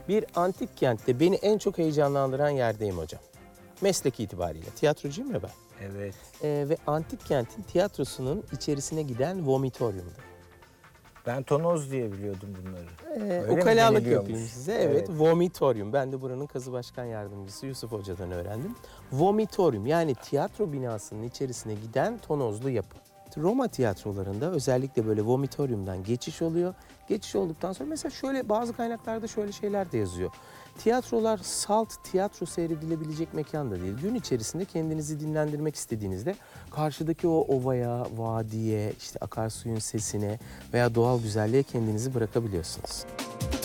Bir antik kentte beni en çok heyecanlandıran yerdeyim hocam. Meslek itibariyle. Tiyatrocuyum ya ben. Evet. Ve antik kentin tiyatrosunun içerisine giden vomitoriumdu. Ben tonoz diye biliyordum bunları. Öyle mi Ukalalık deniliyormuş? yapayım size. Evet, vomitorium. Ben de buranın kazı başkan yardımcısı Yusuf Hoca'dan öğrendim. Vomitorium yani tiyatro binasının içerisine giden tonozlu yapı. Roma tiyatrolarında özellikle böyle vomitoriumdan geçiş oluyor. Geçiş olduktan sonra mesela şöyle bazı kaynaklarda şöyle şeyler de yazıyor. Tiyatrolar salt tiyatro seyredilebilecek mekan da değil. Gün içerisinde kendinizi dinlendirmek istediğinizde karşıdaki o ovaya, vadiye, işte akarsuyun sesine veya doğal güzelliğe kendinizi bırakabiliyorsunuz.